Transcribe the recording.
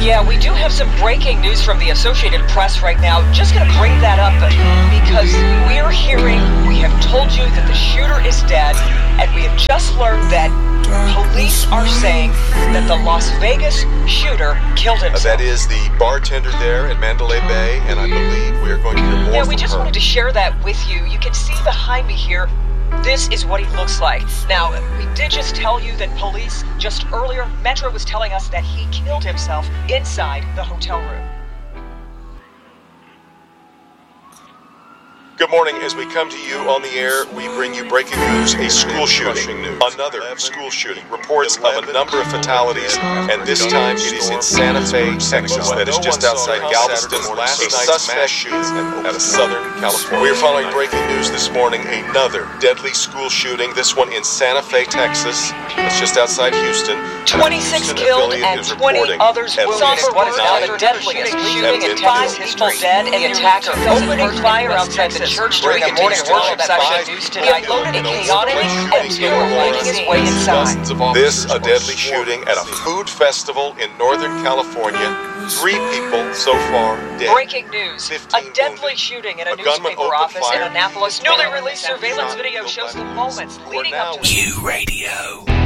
Yeah, we do have some breaking news from the Associated Press right now. Just going to bring that up because we have told you that the shooter is dead, and we have just learned that police are saying that the Las Vegas shooter killed himself. That is the bartender there at Mandalay Bay, and I believe we are going to hear more from her. Yeah, we just wanted to share that with you. You can see behind me here, this is what he looks like. Now, we did just tell you that police, just earlier, Metro was telling us that he killed himself inside the hotel room. Good morning. As we come to you on the air, we bring you breaking news, a school shooting. Another school shooting. Reports of a number of fatalities, and this time it is in Santa Fe, Texas. That is just outside Galveston. A suspect shooting out of Southern California. We are following breaking news this morning. Another deadly school shooting, this one in Santa Fe, Texas. That's just outside Houston. 26 killed and 20 others wounded. What is now the deadliest shooting in 5 people dead, and the attacker opening fire outside the church during a morning worship session. He unloaded a chaotic and making his way inside. This, a deadly shooting at a food festival in Northern California. 3 people so far dead. Breaking news. A deadly shooting in a newspaper office in Annapolis. Newly released surveillance video shows the moments leading up to Q Radio.